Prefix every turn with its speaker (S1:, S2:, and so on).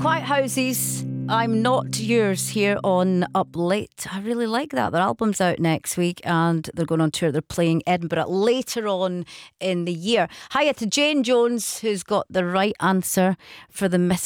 S1: Quiet Houses, I'm Not Yours here on Up Late. I really like that. Their album's out next week and they're going on tour. They're playing Edinburgh later on in the year. Hiya to Jane Jones, who's got the right answer for the missing